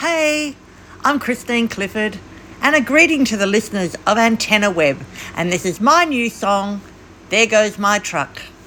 Hey, I'm Christine Clifford, and a greeting to the listeners of Antenna Web, and this is my new song, There Goes My Truck.